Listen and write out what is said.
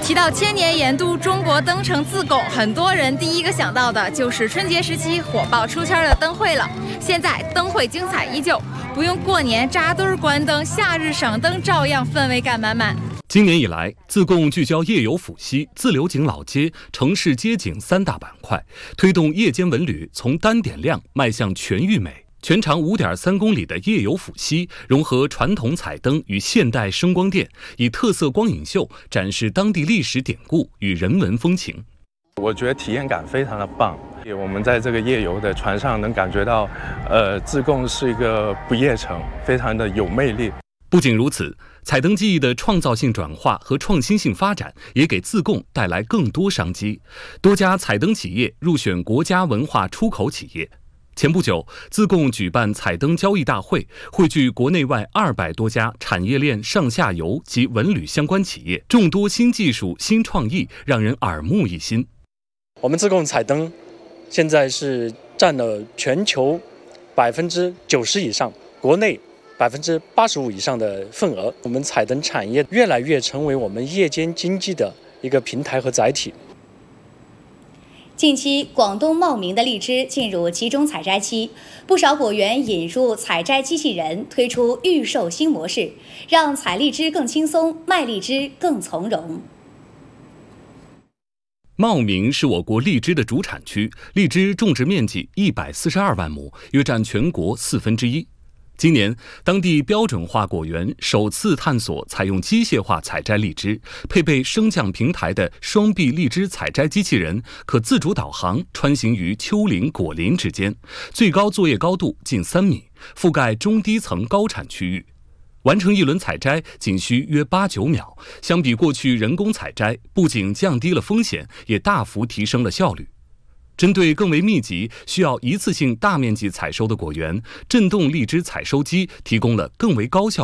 提到千年盐都中国灯城自贡，很多人第一个想到的就是春节时期火爆出圈的灯会了。现在灯会精彩依旧，不用过年扎堆关灯，夏日赏灯照样氛围感满满。 今年以来，自贡聚焦夜游府西、自流井老街、城市街景3大板块，推动夜间文旅从单点亮迈向全域美。全长5.3公里的夜游府西，融合传统彩灯与现代声光电，以特色光影秀展示当地历史典故与人文风情。 我觉得体验感非常的棒。我们在这个夜游的船上能感觉到，自贡是一个不夜城，非常的有魅力。 不仅如此，彩灯技艺的创造性转化和创新性发展，也给自贡带来更多商机。多家彩灯企业入选国家文化出口企业。前不久，自贡举办彩灯交易大会，汇聚国内外200多家产业链上下游及文旅相关企业，众多新技术、新创意，让人耳目一新。 我们自贡彩灯现在是占了全球90%以上，国内85%以上的份额。我们彩灯产业越来越成为我们夜间经济的一个平台和载体。 近期，广东茂名的荔枝进入集中采摘期，不少果园引入采摘机器人，推出预售新模式，让采荔枝更轻松，卖荔枝更从容。 茂名是我国荔枝的主产区，荔枝种植面积142万亩，约占全国1/4。今年，当地标准化果园首次探索采用机械化采摘荔枝，配备升降平台的双臂荔枝采摘机器人，可自主导航，穿行于丘陵、果林之间，最高作业高度近3米，覆盖中低层高产区域。完成一轮采摘仅需约8-9秒，相比过去人工采摘，不仅降低了风险，也大幅提升了效率。针对更为密集、需要一次性大面积采收的果园，震动荔枝采收机提供了更为高效